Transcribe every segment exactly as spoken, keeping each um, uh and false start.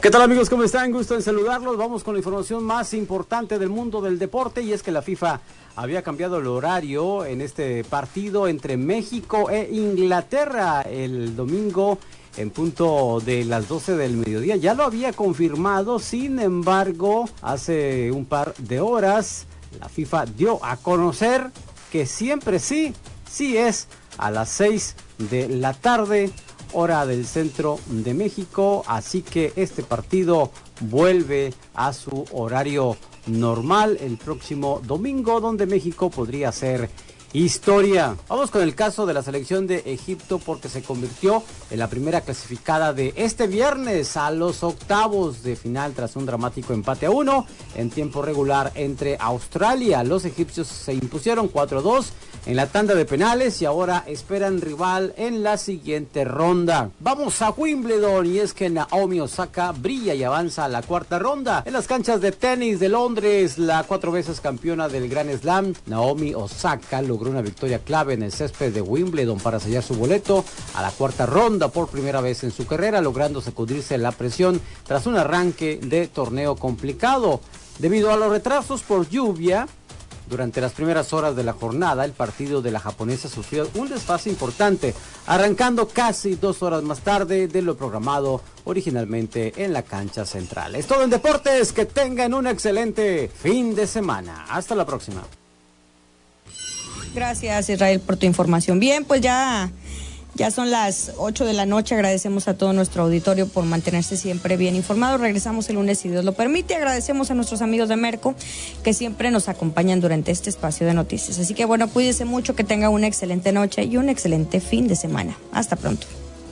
¿Qué tal, amigos? ¿Cómo están? Gusto en saludarlos. Vamos con la información más importante del mundo del deporte, y es que la FIFA había cambiado el horario en este partido entre México e Inglaterra el domingo en punto de las doce del mediodía. Ya lo había confirmado, sin embargo, hace un par de horas la FIFA dio a conocer que siempre sí, sí es a las seis de la tarde, hora del centro de México, así que este partido vuelve a su horario normal el próximo domingo, donde México podría hacer historia. Vamos con el caso de la selección de Egipto, porque se convirtió en la primera clasificada de este viernes a los octavos de final tras un dramático empate a uno en tiempo regular entre Australia. Los egipcios se impusieron cuatro a dos en la tanda de penales y ahora esperan rival en la siguiente ronda. Vamos a Wimbledon, y es que Naomi Osaka brilla y avanza a la cuarta ronda. En las canchas de tenis de Londres, la cuatro veces campeona del Grand Slam, Naomi Osaka, logró una victoria clave en el césped de Wimbledon para sellar su boleto a la cuarta ronda por primera vez en su carrera, logrando sacudirse la presión tras un arranque de torneo complicado. Debido a los retrasos por lluvia durante las primeras horas de la jornada, el partido de la japonesa sufrió un desfase importante, arrancando casi dos horas más tarde de lo programado originalmente en la cancha central. Es todo en deportes, que tengan un excelente fin de semana. Hasta la próxima. Gracias, Israel, por tu información. Bien, pues ya, ya son las ocho de la noche. Agradecemos a todo nuestro auditorio por mantenerse siempre bien informados. Regresamos el lunes si Dios lo permite. Agradecemos a nuestros amigos de Merco que siempre nos acompañan durante este espacio de noticias. Así que bueno, cuídese mucho, que tenga una excelente noche y un excelente fin de semana. Hasta pronto.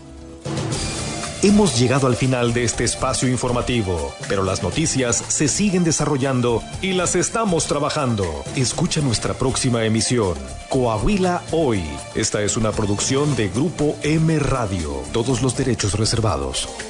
Hemos llegado al final de este espacio informativo, pero las noticias se siguen desarrollando y las estamos trabajando. Escucha nuestra próxima emisión, Coahuila Hoy. Esta es una producción de Grupo M Radio. Todos los derechos reservados.